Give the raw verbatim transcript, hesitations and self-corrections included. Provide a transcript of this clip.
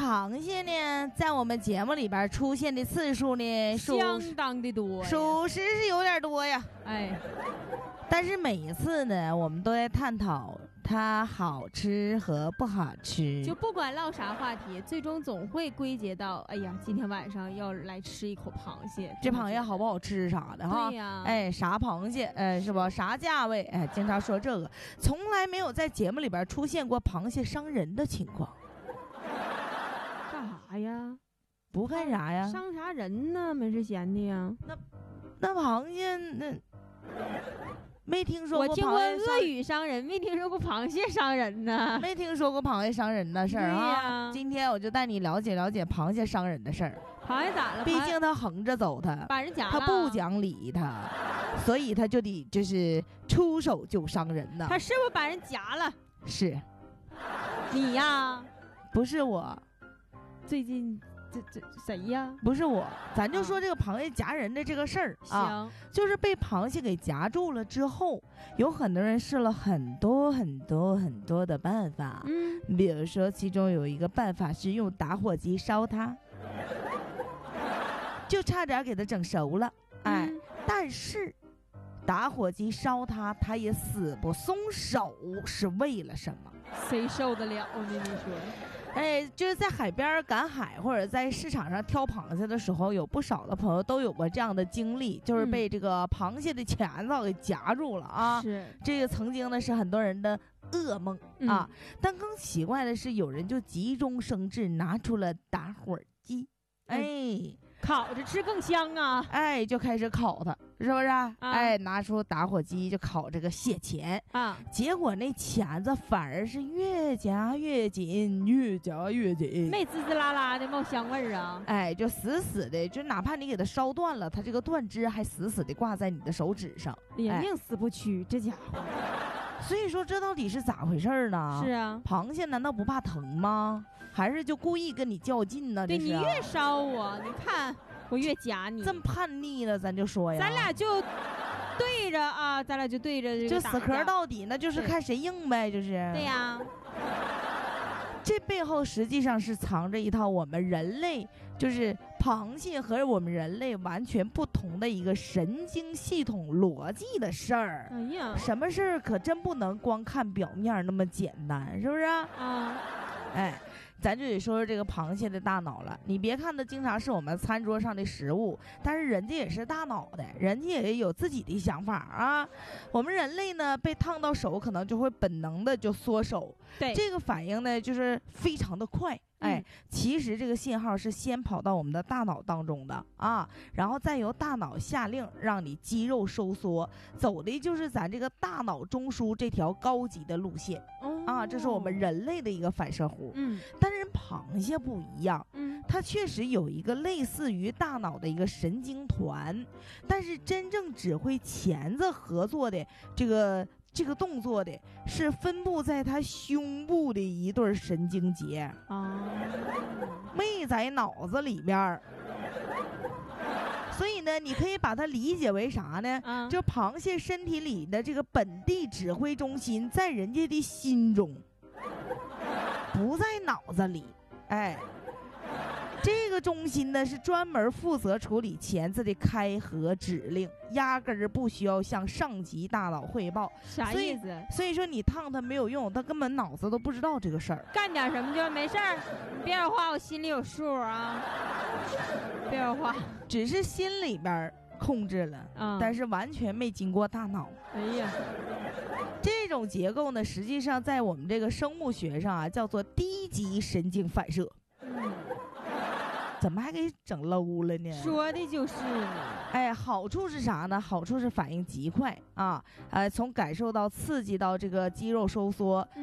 螃蟹呢，在我们节目里边出现的次数呢， 相当的多， 属实是有点多呀。 哎， 但是每一次呢，我们都在探讨它好吃和不好吃。 就不管唠啥话题，最终总会归结到，哎呀，今天晚上要来吃一口螃蟹， 这螃蟹好不好吃啥的哈？ 对呀， 哎，啥螃蟹，哎，是吧？啥价位？哎，经常说这个，从来没有在节目里边出现过螃蟹伤人的情况。 干啥呀？ 不干啥呀？ 伤啥人呢？没事闲的呀？ 那那螃蟹那没听说过。 我听过鳄鱼伤人，没听说过螃蟹伤人呢。 没听说过螃蟹伤人的事儿啊。今天我就带你了解了解螃蟹伤人的事儿。 螃蟹咋了？ 毕竟他横着走他， 把人夹了， 他不讲理他，所以他就得就是出手就伤人呢。 他是不是把人夹了？ 是。 你呀？ 不是我。 最近这这谁呀？ 不是我，咱就说这个螃蟹夹人的这个事儿啊， 行， 就是被螃蟹给夹住了之后，有很多人试了很多很多很多的办法， 嗯， 比如说其中有一个办法是用打火机烧它，就差点给它整熟了，哎， 嗯、 但是打火机烧它，它也死不松手，是为了什么？ 谁受得了呢？你说？ 哎，就是在海边赶海或者在市场上挑螃蟹的时候，有不少的朋友都有过这样的经历，就是被这个螃蟹的钳子给夹住了啊。 是， 这个曾经呢是很多人的噩梦啊。 嗯、 但更奇怪的是，有人就急中生智，拿出了打火机，哎。嗯， 烤着吃更香啊！ 哎，就开始烤它，是不是？啊、哎，拿出打火机就烤这个蟹钳啊， 结果那钳子反而是越夹越紧，越夹越紧， 没滋滋啦啦的冒香味儿啊！ 哎，就死死的，就哪怕你给它烧断了，它这个断枝还死死的挂在你的手指上， 连命死不屈，哎、这家伙。 所以说这到底是咋回事呢？ 是啊， 螃蟹难道不怕疼吗？还是就故意跟你较劲呢？ 对、 啊、 你越烧我，你看我越夹你， 这么叛逆了，咱就说呀， 咱俩就对着啊，咱俩就对着这个就死磕到底，那就是看谁硬呗，就是。 对呀。 这背后实际上是藏着一套我们人类，就是螃蟹和我们人类完全不同的一个神经系统逻辑的事儿。 哎呀， 什么事儿可真不能光看表面那么简单，是不是啊？ 啊， 哎，咱就得说说这个螃蟹的大脑了。你别看它经常是我们餐桌上的食物，但是人家也是大脑的，人家也有自己的想法啊。我们人类呢，被烫到手，可能就会本能的就缩手。 对， 这个反应呢，就是非常的快。哎，其实这个信号是先跑到我们的大脑当中的啊，然后再由大脑下令让你肌肉收缩，走的就是咱这个大脑中枢这条高级的路线、哦、啊，这是我们人类的一个反射弧。 嗯， 但是螃蟹不一样， 嗯， 它确实有一个类似于大脑的一个神经团，但是真正指挥钳子合作的这个。这个动作的是分布在他胸部的一对神经节啊，没在脑子里面。所以呢，你可以把它理解为啥呢？啊、就螃蟹身体里的这个本地指挥中心在人家的心中，不在脑子里。哎。这个中心呢是专门负责处理钳子的开合指令，压根儿不需要向上级大脑汇报。 啥意思？ 所以, 所以说你烫它没有用，它根本脑子都不知道这个事儿。 干点什么就没事儿，你别说话，我心里有数啊。别说话， 只是心里边控制了，嗯、但是完全没经过大脑。 哎呀， 这种结构呢，实际上在我们这个生物学上啊，叫做低级神经反射。嗯。怎么还给整 low 了呢？ 说的就是呢。 哎，好处是啥呢？好处是反应极快啊，呃，从感受到刺激到这个肌肉收缩，